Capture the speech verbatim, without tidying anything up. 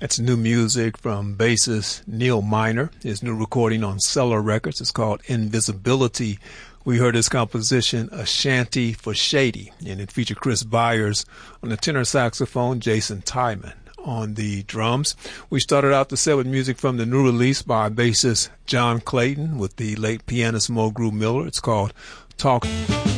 That's new music from bassist Neil Miner. His new recording on Cellar Records is called Invisibility. We heard his composition, A Shanty for Shady, and it featured Chris Byers on the tenor saxophone, Jason Tyman on the drums. We started out the set with music from the new release by bassist John Clayton with the late pianist Mo Groove Miller. It's called Talk.